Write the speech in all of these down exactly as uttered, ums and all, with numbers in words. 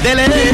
دله.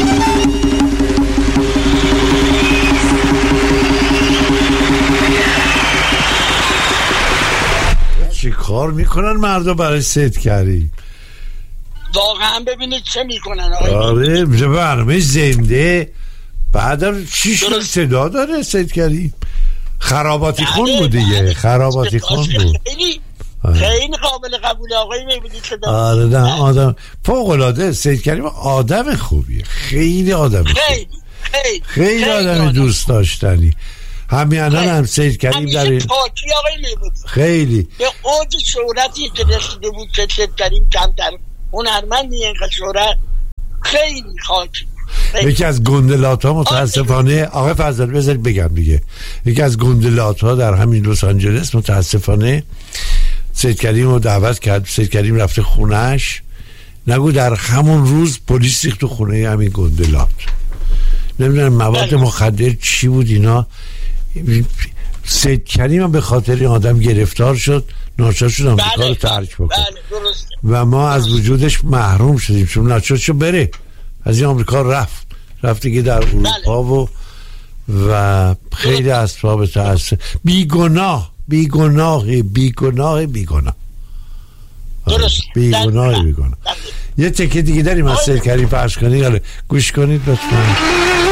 چی کار میکنن مردا برای سید کریم؟ واقعا ببینید چه میکنن آقای. آره برنامه زنده. بعدم چی شد صدا داره سید کریم؟ خراباتی خون بود دیگه. خراباتی خون بود. خیلی خیلی قابل قبول آقای. میبینید صدا. آره نه آدم فوق العاده. سید کریم آدم خوبیه. خیلی آدم خوبیه. خیلی خیلی خیلی آدم دوست داشتنی. همین الان هم سید کریم در این پاکی آقای میبود. خیلی به اوج شهرتی که رسیده بود که سید کریم کمتر هنرمندی اینقدر شهرت. خیلی خاکی. یکی از گندلات ها متاسفانه آقای فضل بذارید بگم دیگه، یکی از گندلات ها در همین لس آنجلس متاسفانه سید کریم رو دعوت کرد. سید کریم رفته خونهش، نگو در همون روز پلیس ریخت تو خونه همین گندلات. نمیدونم مواد مخدر چی بود اینا. سید کریم هم به خاطر این آدم گرفتار شد، ناچار شد آمریکا رو ترک بکنه و ما از وجودش محروم شدیم چون ناچار شد بره از این آمریکا. رفت رفت دیگه در اروپا و و خیلی اسباب تأثیر. بیگناه بیگناه بیگناه بیگناه درست بیگناه بیگناه. یه تکه دیگه داریم از سید کریم پخش کنید. گوش کنید لطفا.